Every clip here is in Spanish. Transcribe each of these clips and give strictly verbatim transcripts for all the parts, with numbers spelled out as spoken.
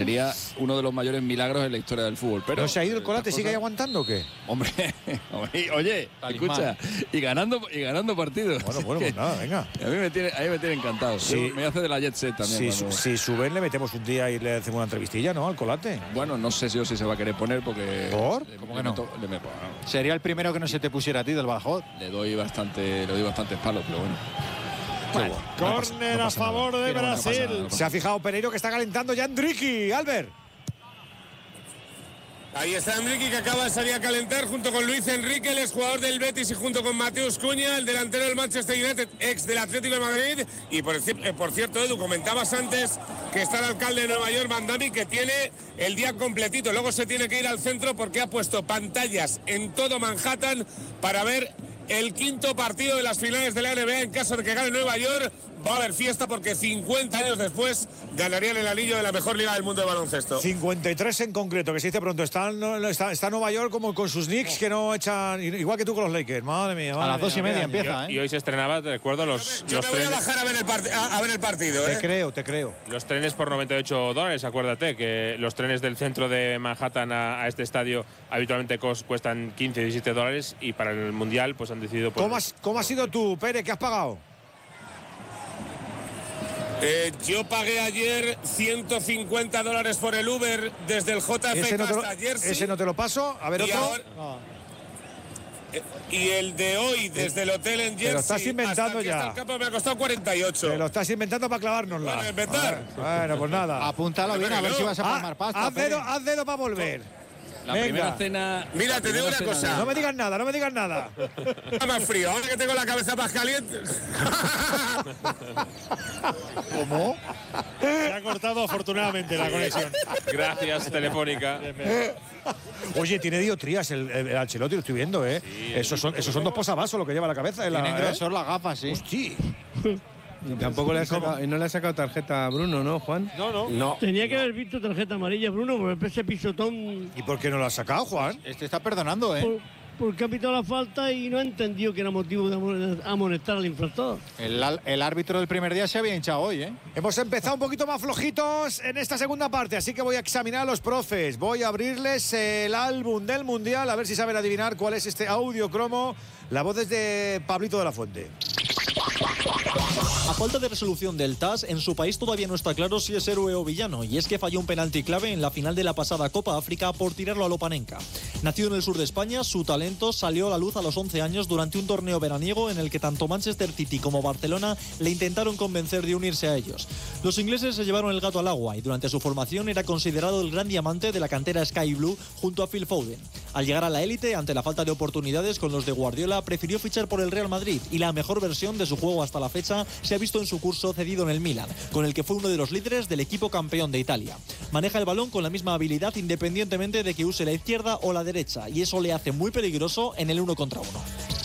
sería uno de los mayores milagros en la historia del fútbol. Pero ¿no se ha ido el Colate? ¿Sigue ahí aguantando o qué? Hombre, oye, escucha, y ganando y ganando partidos. Bueno, bueno, pues nada, venga. A mí me tiene, a mí me tiene encantado. Sí. Me hace de la Jet Set también. Si, cuando... si suben, le metemos un día y le hacemos una entrevistilla, ¿no? Al Colate. Bueno, no sé yo si se va a querer poner porque... ¿Por? Le, ¿Cómo le que no? meto, le meto, no. Sería el primero que no se te pusiera a ti del Badajoz. Le doy bastante, le doy bastantes palos, pero bueno. Bueno, córner no a pasa favor nada. de Pero bueno, no pasa Brasil. nada, no pasa Se ha fijado Pereiro que está calentando ya Endricky, Albert. Ahí está Enrique, que acaba de salir a calentar junto con Luis Enrique, el exjugador del Betis, y junto con Mateus Cunha, el delantero del Manchester United, ex del Atlético de Madrid. Y por, eh, por cierto, Edu, comentabas antes que está el alcalde de Nueva York, Mandami, que tiene el día completito. Luego se tiene que ir al centro porque ha puesto pantallas en todo Manhattan para ver el quinto partido de las finales de la N B A. En caso de que gane Nueva York, va a haber fiesta porque cincuenta años después ganarían el anillo de la mejor liga del mundo de baloncesto. cincuenta y tres en concreto, que se dice pronto. Está, no, está, está Nueva York como con sus Knicks que no echan, igual que tú con los Lakers. Madre mía. Madre A las mía, dos y media mía. empieza, ¿eh? Y hoy se estrenaba, te recuerdo, los, Yo los me voy a trenes. bajar a ver el, part- a, a ver el partido, ¿eh? Te creo, te creo. Los trenes por noventa y ocho dólares, acuérdate que los trenes del centro de Manhattan a, a este estadio habitualmente cos, cuestan quince, diecisiete dólares y para el Mundial pues han decidido... Pues, ¿Cómo has, ¿Cómo has sido tú, Pérez? ¿Qué has pagado? Eh, yo pagué ayer ciento cincuenta dólares por el Uber desde el J F Ese K no, te lo, hasta Jersey. ese no te lo paso. A ver, y, otro. ahora- eh, y el de hoy desde el hotel en Jersey Te lo estás inventando hasta aquí, ya. hasta el campo me ha costado cuarenta y ocho. Te lo estás inventando para clavárnosla. Bueno, inventar. Bueno, bueno, pues nada. Apúntalo bien, a ver no. si vas a Ah, palmar pasta. haz, dedo, Pérez. haz dedo para volver. La Venga. primera cena... Mira, la te digo primera una cena cosa. de- No me digas nada, no me digas nada. Está más frío, ahora que tengo la cabeza más caliente. ¿Cómo? Se ha cortado afortunadamente la conexión. Gracias, Telefónica. Oye, tiene diotrías el, el, el Ancelotti, lo estoy viendo, ¿eh? esos, son, esos son dos posavasos lo que lleva la cabeza. En la, Tienen ¿eh? grosor las gafas, sí. Hostia. Y tampoco le ha sacado, y no le ha sacado tarjeta a Bruno, ¿no, Juan? No, no. No. Tenía que haber visto tarjeta amarilla, Bruno, por ese pisotón. ¿Y por qué no lo has sacado, Juan? Este está perdonando, ¿eh? Por, porque ha pitado la falta y no ha entendido que era motivo de amone- amonestar al infractor. El, al- el árbitro del primer día se había hinchado hoy, ¿eh? Hemos empezado un poquito más flojitos en esta segunda parte, así que voy a examinar a los profes. Voy a abrirles el álbum del Mundial, a ver si saben adivinar cuál es este audio cromo. La voz es de Pablito de la Fuente. A falta de resolución del T A S, en su país todavía no está claro si es héroe o villano, y es que falló un penalti clave en la final de la pasada Copa África por tirarlo a Lopanenka. Nacido en el sur de España, su talento salió a la luz a los once años durante un torneo veraniego en el que tanto Manchester City como Barcelona le intentaron convencer de unirse a ellos. Los ingleses se llevaron el gato al agua y durante su formación era considerado el gran diamante de la cantera Sky Blue junto a Phil Foden. Al llegar a la élite, ante la falta de oportunidades con los de Guardiola, prefirió fichar por el Real Madrid y la mejor versión de su juego hasta la fecha se ha visto en su curso cedido en el Milan, con el que fue uno de los líderes del equipo campeón de Italia. Maneja el balón con la misma habilidad independientemente de que use la izquierda o la derecha, y eso le hace muy peligroso en el uno contra uno.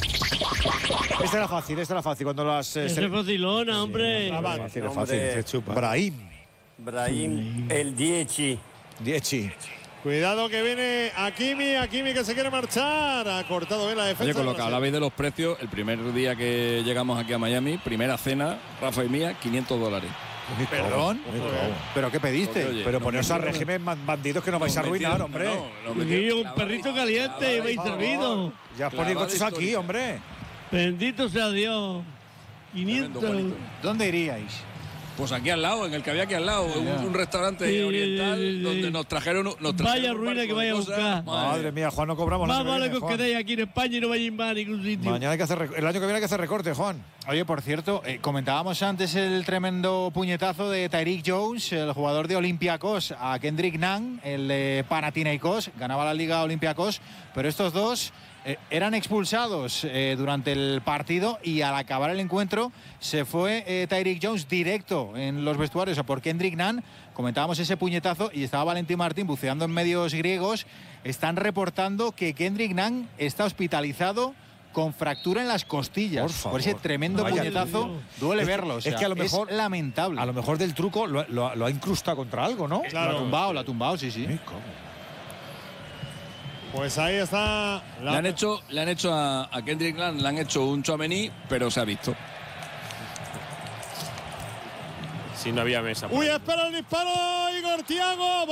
Esta era fácil, esta era fácil. Cuando las. Eh, Ese se- es facilona, hombre. Era fácil, era fácil. Hombre. Se chupa. Brahim. Brahim, el dieci. Dieci. Cuidado que viene Hakimi, Hakimi que se quiere marchar. Ha cortado bien la defensa. Oye, con lo que Brasil. hablabais de los precios, el primer día que llegamos aquí a Miami, primera cena, Rafa y mía, quinientos dólares. ¿Perdón? ¿Pero qué pediste? Oye, Pero no poneos a metieron- régimen, man- bandidos, que nos vais a nos arruinar, metieron- hombre. no, nos Y metieron un clavada- perrito caliente y veis clavada- servido. Ya os ponéis Clavada coches aquí, histórica. hombre. Bendito sea Dios. Tremendo, quinientos. Juanito. ¿Dónde iríais? Pues aquí al lado, en el que había aquí al lado, un, un restaurante Sí, oriental sí, sí, sí. donde nos trajeron, nos trajeron Vaya un ruina barco que de vaya a cosas. buscar. Madre mía, Juan, no cobramos Más el año vale que que viene, os Juan. quedéis aquí en España y no vayáis más a ningún sitio. Mañana hay que hacer, rec- el año que viene hay que hacer recorte, Juan. Oye, por cierto, eh, comentábamos antes el tremendo puñetazo de Tyreek Jones, el jugador de Olympiacos, a Kendrick Nunn, el de Panathinaikos, ganaba la Liga Olympiacos, pero estos dos eh, eran expulsados eh, durante el partido y al acabar el encuentro se fue eh, Tyreek Jones directo en los vestuarios a por Kendrick Nunn. Comentábamos ese puñetazo y estaba Valentín Martín buceando en medios griegos. Están reportando que Kendrick Nunn está hospitalizado con fractura en las costillas. Por favor. ese tremendo Vaya puñetazo, tío. duele Es que- verlo. o es sea, que a lo mejor- es lamentable. A lo mejor del truco lo, lo- lo ha incrustado contra algo, ¿no? Lo ha tumbado, lo ha tumbado, sí, sí. Ay, ¿cómo? Pues ahí está. La... Le han hecho, le han hecho a, a Kendrick Nunn, le han hecho un Tchouaméni, pero se ha visto. Si no había mesa. Uy, espera el disparo, Igor Thiago.